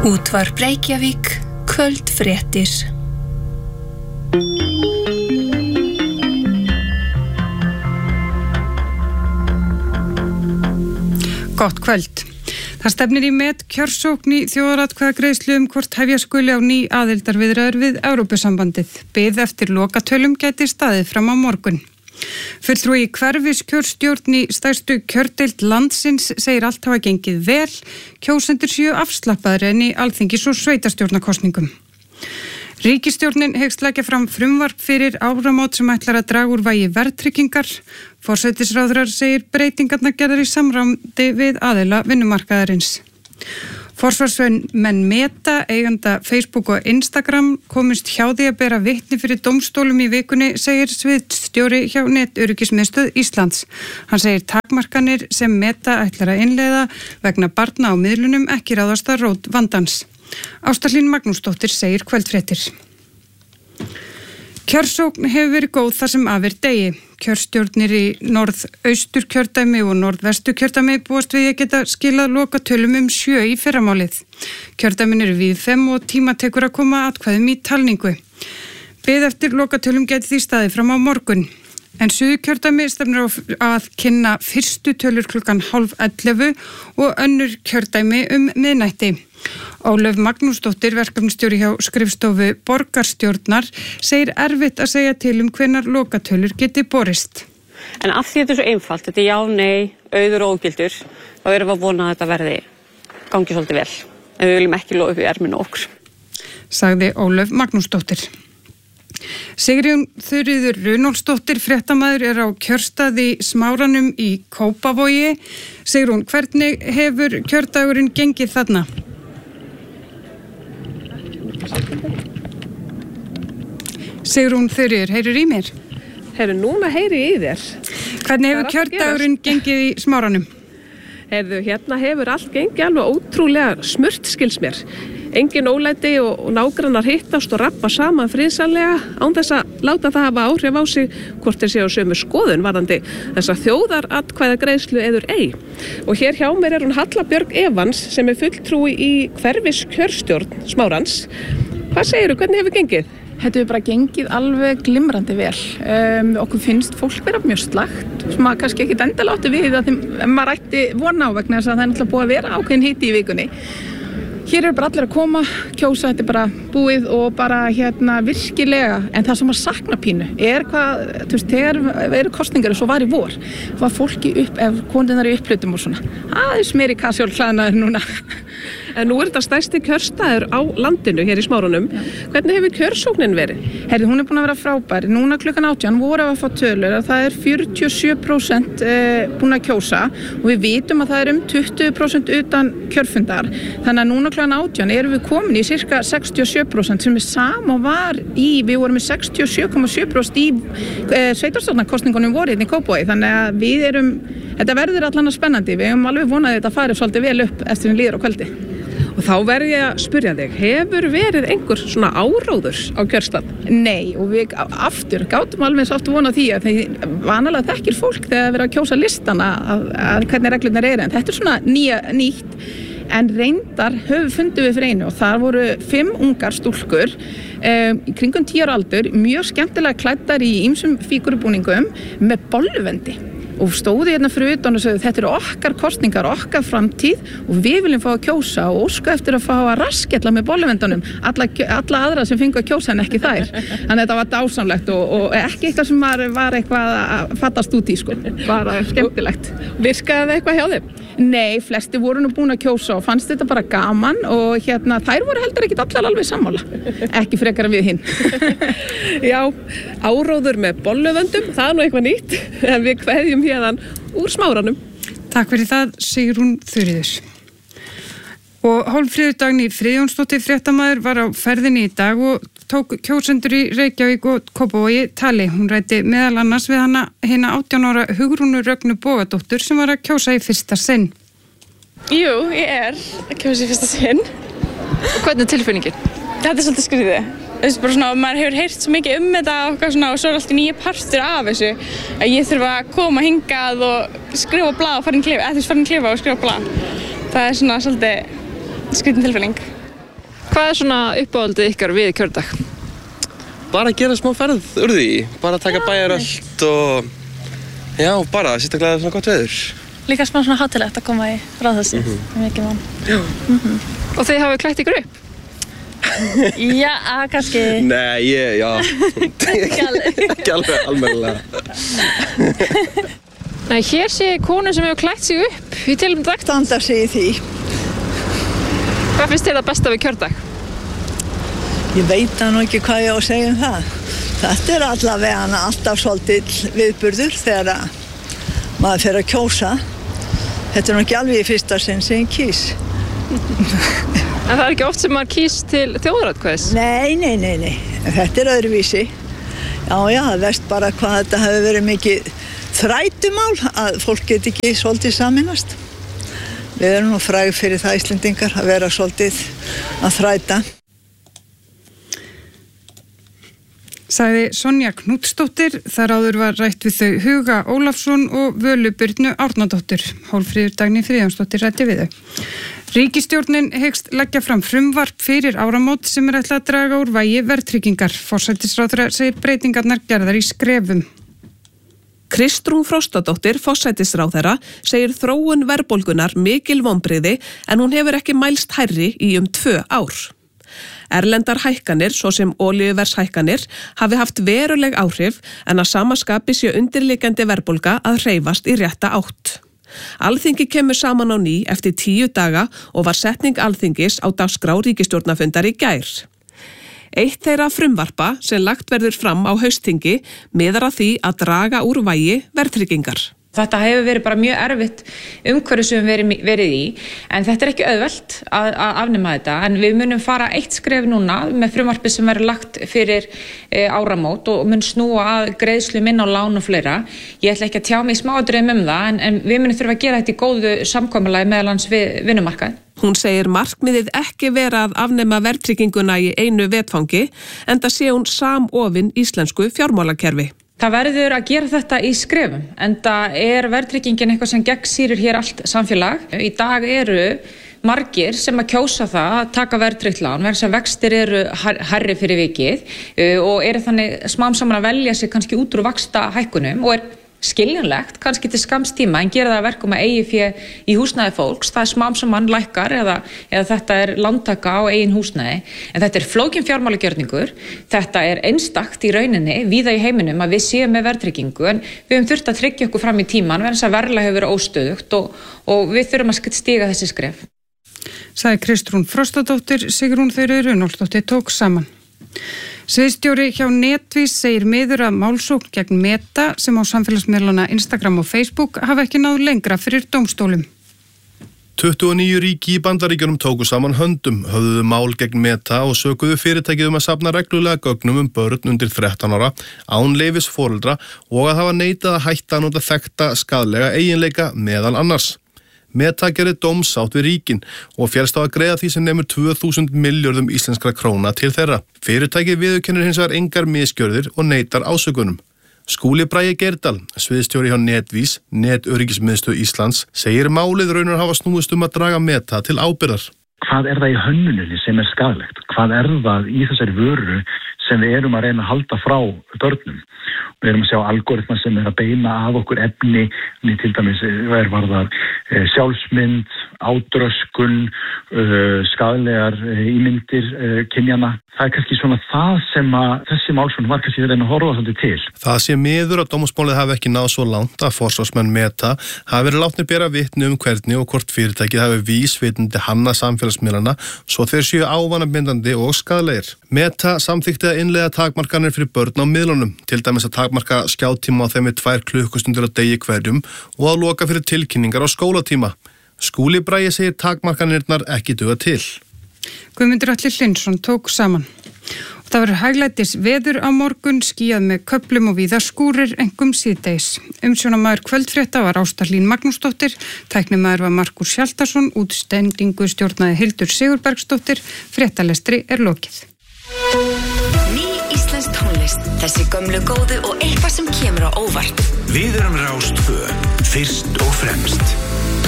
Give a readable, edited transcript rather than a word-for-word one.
Útvarp Reykjavík, kvöldfréttir. Gott kvöld. Það stefnir í kjörsókn í þjóðaratkvæðagreiðslu hvort hefja skuli á ný aðildarviðræður við Evrópusambandið. Bið eftir lokatölum gæti staðið fram á morgun. Fulltrúi hverfiskjörstjórn í stærstu kjördeild landsins segir allt hafa gengið vel, kjósendur séu afslappaðri en í alþingis- og sveitarstjórnarkosningum. Ríkisstjórnin hyggst leggja fram frumvarp fyrir áramót sem ætlar að draga úr vægi verðtryggingar. Forsætisráðherra segir breytingarnar gerðar í samráði við aðila vinnumarkaðarins. Forsvarsmenn Meta, eiganda Facebook og Instagram, komist hjá því að bera vitni fyrir dómstólum í vikunni, segir sviðsstjóri hjá Netöryggismiðstöð Íslands. Hann segir takmarkanir sem Meta ætlar að innleiða vegna barna á miðlunum ekki ráðast að rót vandans. Ásta Hlín Magnúsdóttir segir kvöldfréttir. Kjörsókn hefur verið góð þar sem af degi. Kjörstjórnir í norðausturkjördæmi og norðvesturkjördæmi búast við að geta skilað lokatölum 7 í fyrramálið. Kjördæmin eru víðfemm og tíma tekur að koma atkvæðum í talningu. Bið eftir lokatölum geti því staðið fram á morgun. En Suðurkjördæmi stefnir á að kynna fyrstu tölur klukkan 10:30 og önnur kjördæmi miðnætti. Ólöf Magnúsdóttir, verkefnastjóri hjá skrifstofu borgarstjórnar, segir erfitt að segja til hvenær lokatölur geti borist. En af því þetta svo einfalt, þetta já, nei, auður og ógildur, þá erum við að vona að þetta gangi svolítið vel. En við viljum ekki lofa upp í erminu okkur. Sagði Ólöf Magnúsdóttir. Sigríður Þuríður Runólfsdóttir, fréttamaður, á kjörstaði Smáranum í Kópavogi. Sigrún, hvernig hefur kjördagurinn gengið þarna? Sigrún Þuríður, heyrur í mér? Núna heyri í þér. Hvernig hefur kjördagurinn gengið í Smáranum? Hérna hefur allt gengið alveg ótrúlega smurt, skils mér. Engin ólæti og nágrannar hittast og rappa saman friðsamlega án þess að láta það hafa áhrif á sig hvort þeir séu á sömu skoðun varðandi þessa þjóðaratkvæðagreiðslu eður ei. Og hér hjá mér hún Halla Björg Evans sem fulltrúi í hverfiskjörstjórn Smárans. Hvað segirðu, hvernig hefur gengið? Þetta hefur bara gengið alveg glimrandi vel. Okkur finnst fólk vera mjög slagt sem maður kannski ekki endilega átti við að maður ætti vona á vegna þess að það náttúrulega búið að vera ákveðin hiti í vikunni. Hér eru bara allir að koma, kjósa, þetta bara búið og bara virkilega, en það sem að sakna pínu hvað, þegar eru kosningar og svo var í vor, var fólki konurnar í upplutum og svona, aðeins meiri kasjólklæðnaður núna. En nú þetta stærsti kjörstaður á landinu hér í Smáranum. Já. Hvernig hefur kjörsóknin verið? Hún búin að vera frábær. Núna klukkan 18 voru að fá tölur að það 47% búin að kjósa og við vitum að það 20% utan kjörfundar. Þannig að núna klukkan 18 erum við komin í cirka 67% sem sama var við vorum með 67,7% í sveitarstjórnarkosningunum voru í Kópavogi. Þannig að þetta verður allan spennandi. Við höfum alveg vonað að þetta fari svolítið vel upp eftir líður á kvöldi. Og þá verð ég að spyrja þig, hefur verið einhver svona áróður á kjörstað? Nei, og við aftur gátum alveg svo aftur vonað því að vanalega þekkir fólk þegar það verið að kjósa listana að hvernig reglurnar eru, en þetta svona nýtt, en reyndar fundum við fyrir einu og þar voru 5 ungar stúlkur í kringum 10 ára aldur, mjög skemmtilega klæddar í ýmsum fígurubúningum með bolluvendi. Og stóði hérna fyrir utan og sagði þetta okkar kosningar, okkar framtíð og við viljum fá að kjósa og óska eftir að fá að raskella með bolluvendunum alla aðra sem fengu að kjósa en ekki þær. Þannig að þetta var dásamlegt og ekki eitthvað sem var eitthvað að fattast út í bara skemmtilegt. Virkaði það eitthvað hjá þeim? Nei, flesti voru nú búin að kjósa og fannst þetta bara gaman og þær voru heldur ekkit allar alveg sammála. Ekki frekar en við hinn. Já, áróður með bolluvendum, það nú eitthvað nýtt, en við kveðjum hérðan úr Smáranum. Takk fyrir það, Sigrún Þuríður. Og Hólmfríður Dagný Friðjónsdóttir, fréttamaður, var á ferðinni í dag og tók kjósendur í Reykjavík og Kópavogi tali. Hún ræddi meðal annars við hina 18 ára Hugrúnu Rögnu Bogadóttur sem var að kjósa í fyrsta sinn. Jú, ég að kjósa í fyrsta sinn. Og hvernig tilfinningin? Þetta svolítið skrítið. Bara svona, maður hefur heyrt svo mikið þetta og svo alltaf nýja partur af þessu að ég þurfa að koma hingað og skrifa blað og fara inn klefa og skrifa blað. Það svona svolítið skrítin tilfinning. Hvað svona uppáhaldið ykkar við kjördag? Bara gera smá ferð úr því, bara taka bæjaröld og já, bara sérstaklega svona gott veður. Líka smá svona hátíðlegt að koma í Ráðhúsið, mikið mann. Já. Og þið hafið klætt ykkur upp? Já, kannski. Nei, ekki alveg almennilega. Nei, hér sé konu sem hefur klætt sig upp í tilefni dag. Standa sig í því. Hvað finnst þér það besta við kjördag? Ég veit nú ekki hvað ég á að segja það. Þetta allavega alltaf svolítið viðburður þegar maður fer að kjósa. Þetta nú ekki alveg í fyrsta sinn sem ég kýs. En það ekki oft sem maður kýs til þjóðaratkvæðis? Nei. Þetta öðruvísi. Já, það veist bara hvað þetta hefur verið mikið þrætumál að fólk get ekki svolítið saminast. Við erum nú fræg fyrir það Íslendingar að vera svolítið að þræta. Sagði Sonja Knútsdóttir, þar áður var rætt við þau Huga Ólafsson og Völu Birnu Árnadóttir. Hólfríður Dagný Friðjónsdóttir ræddi við þau. Ríkisstjórnin hyggst leggja fram frumvarp fyrir áramót sem ætlað að draga úr vægi verðtryggingar. Forsætisráðherra segir breytingarnar gerðar í skrefum. Kristrún Frostadóttir, forsætisráðherra, segir þróun verðbólgunar mikil vonbrigði en hún hefur ekki mælst hærri í 2 ár. Erlendar hækkanir, svo sem olíuverðshækkanir, hafi haft veruleg áhrif en að sama skapi sé undirliggjandi verðbólga að hreyfast í rétta átt. Alþingi kemur saman á ný eftir 10 daga og var setning Alþingis á dagskrá ríkisstjórnarfundar í gær. Eitt þeirra frumvarpa sem lagt verður fram á haustþingi miðar að því að draga úr vægi verðtryggingar. Þetta hefur verið bara mjög erfitt umhverfi sem við verið í, en þetta ekki auðvelt að afnema þetta, en við munum fara eitt skref núna með frumvarpi sem verður lagt fyrir áramót og mun snúa að greiðslum inn á lán og fleira. Ég ætla ekki að tjá mig í smáatriðum það, en við munum þurfa að gera þetta í góðu samkomulagi meðal annars við vinnumarkað. Hún segir markmiðið ekki vera að afnema verðtrygginguna í einu vetfangi, enda sé hún samofin íslensku fjármálakerfi. Það verður að gera þetta í skrefum, enda verðtryggingin eitthvað sem gegnsýrir hér allt samfélag. Í dag eru margir sem að kjósa það að taka verðtryggt lán, vegna þess að vextir eru hærri fyrir vikið og eru þannig smám saman að velja sig kannski út úr vaxtahækkunum og skiljanlegt, kannski til skamms tíma, en gera það að verkum að eigi fé í húsnæði fólks. Það smám saman lækkar eða þetta lántaka á eigin húsnæði. En þetta flókin fjármálagjörningur, þetta einstakt í rauninni, víða í heiminum að við séum með verðtryggingu, en við höfum þurft að tryggja okkur fram í tíman, vegna þess að verðlag hefur verið óstöðugt og við þurfum að stíga þessi skref. Sagði Kristrún Frostadóttir, Sigrún Þuríður Runólfsdóttir tók saman. Sviðsstjóri hjá Netvís segir miður að málsókn gegn Meta sem á samfélagsmiðlana Instagram og Facebook hafa ekki náð lengra fyrir dómstólum. 29 ríki í Bandaríkjunum tóku saman höndum, höfðuðu mál gegn Meta og sökuðu fyrirtækið að safna reglulega gögnum börn undir 13 ára án leyfis foreldra og að hafa neitað að hætta að nota þekkta skaðlega eiginleika meðal annars. Meta gerði dómsátt við ríkin og féllst á að greiða því sem nemur 2000 milljörðum íslenskra króna til þeirra. Fyrirtækið viðurkennir hins vegar engar misgjörðir og neitar ásökunum. Skúli Bragi Geirdal, sviðsstjóri hjá Netvís, Netöryggismiðstöð Íslands, segir málið raunar hafa snúist að draga Meta til ábyrgðar. Hvað það í hönnuninni sem skaðlegt? Hvað það í þessari vöru sem við erum að reyna að halda frá börnum? Við erum að sjá algoritma sem að beina að okkur efni, til dæmis varðar sjálfsmynd, ádröskun, skaðlegar ímyndir kynjana. Það kannski svona það sem að þessi málsvörn var kannski að reyna að horfa svolítið til. Það sé miður að dómsmálið hafi ekki náð svo langt að forsvarsmenn Meta hafi verið látnir bera vitni hvernig og hvort fyrirtækið hafi vísvitandi hanna samfélagsmiðlana svo þeir séu ávanabindandi og skaðlegir. Meta samþykkti að innleiða takmarkanir fyrir börn á miðlunum, til dæmis að takmarka skjátíma á þeim við 2 klukkustundir að degi hverjum og að loka fyrir tilkynningar á skólatíma. Skúli Bragi segir takmarkanirnar ekki duga til. Guðmundur Atli Hlynsson tók saman. Og það verður hæglætis veður á morgun, skýjað með köflum og víða skúrir, einkum síðdegis. Umsjónamaður kvöldfrétta var Ásta Hlín Magnúsdóttir, tæknimaður var Markus Hjaltason, útstendingu stjórnaði Hildur Sigurbergsdóttir, fréttalestri lokið. Ný íslensk tónlist, þessi gömlu góðu og eitthvað sem kemur á óvart. Við erum Rás 2, fyrst og fremst.